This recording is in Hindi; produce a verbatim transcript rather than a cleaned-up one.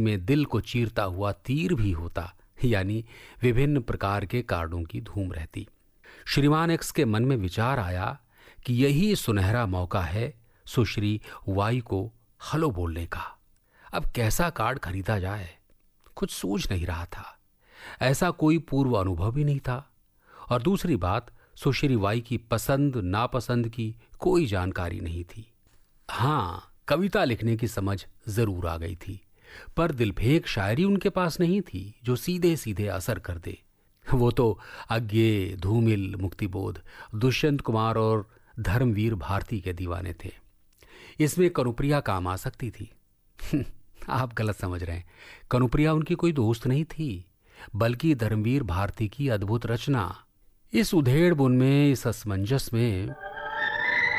में दिल को चीरता हुआ तीर भी होता, यानी विभिन्न प्रकार के कार्डों की धूम रहती। श्रीमान एक्स के मन में विचार आया कि यही सुनहरा मौका है सुश्री वाई को हेलो बोलने का। अब कैसा कार्ड खरीदा जाए, कुछ सूझ नहीं रहा था। ऐसा कोई पूर्व अनुभव भी नहीं था, और दूसरी बात, सुश्री वाई की पसंद नापसंद की कोई जानकारी नहीं थी। हाँ, कविता लिखने की समझ जरूर आ गई थी, पर दिलफेक शायरी उनके पास नहीं थी जो सीधे सीधे असर कर दे। वो तो अज्ञे, धूमिल, मुक्तिबोध, दुष्यंत कुमार और धर्मवीर भारती के दीवाने थे। इसमें कनुप्रिया काम आ सकती थी। आप गलत समझ रहे हैं, कनुप्रिया उनकी कोई दोस्त नहीं थी, बल्कि धर्मवीर भारती की अद्भुत रचना। इस उधेड़ बुन में, इस असमंजस में